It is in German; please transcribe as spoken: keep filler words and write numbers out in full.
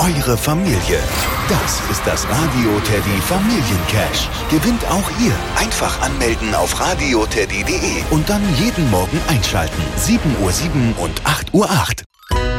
eure Familie. Das ist das Radio Teddy Familiencash. Gewinnt auch ihr. Einfach anmelden auf radioteddy punkt de und dann jeden Morgen einschalten. sieben Uhr sieben und acht Uhr acht.